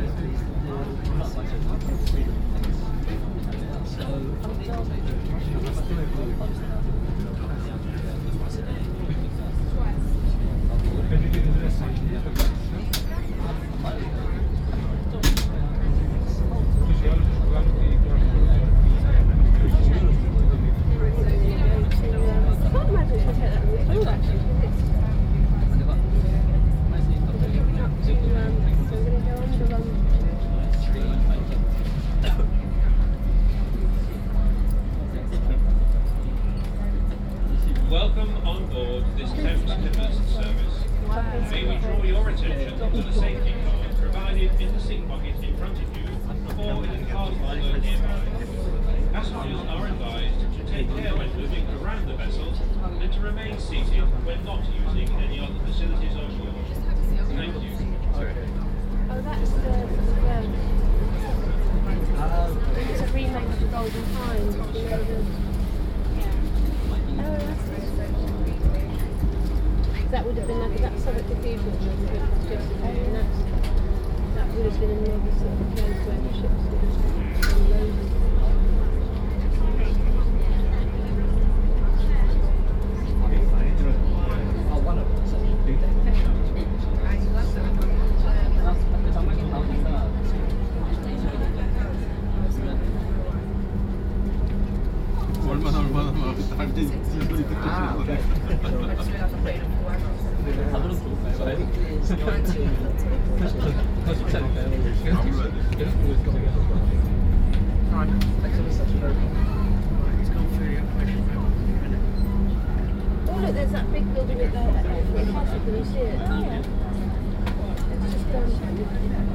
Welcome on board this Thames Clippers service. May we draw your attention to the safety card provided in the seat pocket in front of you or in the card holder nearby. Passengers are advised to take care when moving around the vessel and to remain seated when not using any other facilities on board. Thank you. Oh, that's it's a remake of the Golden Hind. Oh, that's that would have been that's Southwark Cathedral yesterday, and that would have been in the other sort of place where the ships would have unloaded. Oh look, there's that big building at the castle, can you see it? Oh yeah. It's just